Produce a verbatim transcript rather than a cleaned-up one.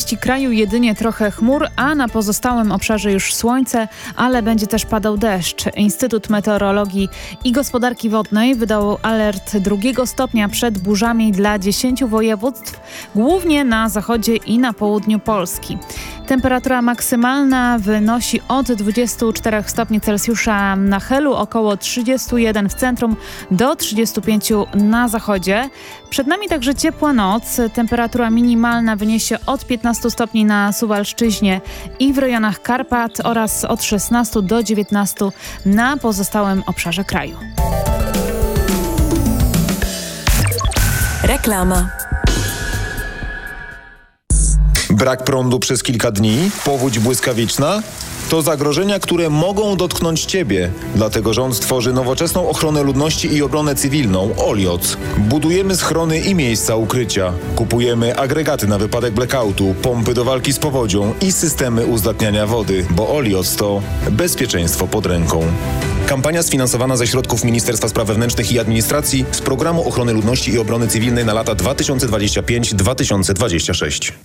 części kraju jedynie trochę chmur, a na pozostałym obszarze już słońce, ale będzie też padał deszcz. Instytut Meteorologii i Gospodarki Wodnej wydał alert drugiego stopnia przed burzami dla dziesięciu województw, głównie na zachodzie i na południu Polski. Temperatura maksymalna wynosi od dwudziestu czterech stopni Celsjusza na Helu, około trzydziestu jeden w centrum, do trzydziestu pięciu na zachodzie. Przed nami także ciepła noc. Temperatura minimalna wyniesie od piętnastu stopni na Suwalszczyźnie i w rejonach Karpat oraz od szesnastu do dziewiętnastu na pozostałym obszarze kraju. Reklama. Brak prądu przez kilka dni? Powódź błyskawiczna? To zagrożenia, które mogą dotknąć Ciebie. Dlatego rząd tworzy nowoczesną ochronę ludności i obronę cywilną OLIOC. Budujemy schrony i miejsca ukrycia. Kupujemy agregaty na wypadek blackoutu, pompy do walki z powodzią i systemy uzdatniania wody, bo OLIOC to bezpieczeństwo pod ręką. Kampania sfinansowana ze środków Ministerstwa Spraw Wewnętrznych i Administracji z Programu Ochrony Ludności i Obrony Cywilnej na lata dwa tysiące dwudziesty piąty do dwa tysiące dwudziestego szóstego.